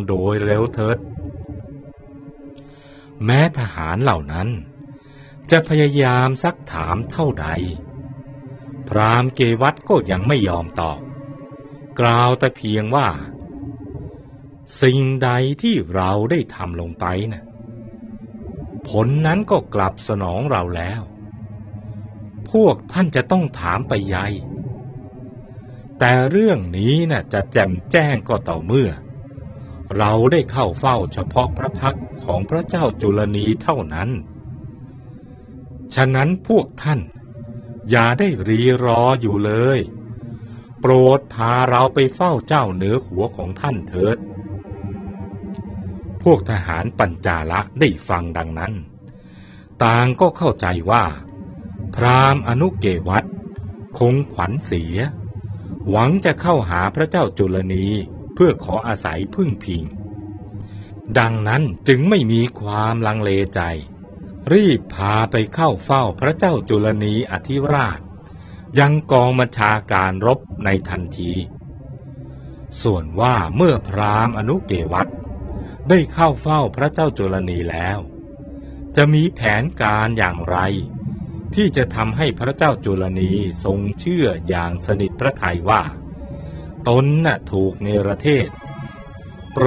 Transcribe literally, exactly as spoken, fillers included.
โดยเร็วเถิดแม้ทหารเหล่านั้นจะพยายามซักถามเท่าใดพราหมณ์เกวัฏก็ยังไม่ยอมตอบกล่าวแต่เพียงว่าสิ่งใดที่เราได้ทำลงไปนะ่ะผลนั้นก็กลับสนองเราแล้วพวกท่านจะต้องถามไปใหญ่แต่เรื่องนี้น่ะจะแจ่มแจ้งก็ต่อเมื่อเราได้เข้าเฝ้าเฉพาะพระพักตร์ของพระเจ้าจุลนีเท่านั้นฉะนั้นพวกท่านอย่าได้รีรออยู่เลยโปรดพาเราไปเฝ้าเจ้าเหนือหัวของท่านเถิดพวกทหารปัญจาละได้ฟังดังนั้นต่างก็เข้าใจว่าพราหมณ์อนุเกวัฏคงขวัญเสียหวังจะเข้าหาพระเจ้าจุลนีเพื่อขออาศัยพึ่งพิงดังนั้นจึงไม่มีความลังเลใจรีบพาไปเข้าเฝ้าพระเจ้าจุลนีอธิราชยังกองบัญชาการรบในทันทีส่วนว่าเมื่อพราหมณ์อนุเกวัฏได้เข้าเฝ้าพระเจ้าจุลนีแล้วจะมีแผนการอย่างไรที่จะทำให้พระเจ้าจุลนีทรงเชื่ออย่างสนิทพระทัยว่าตนน่ะถูกเนรเทศ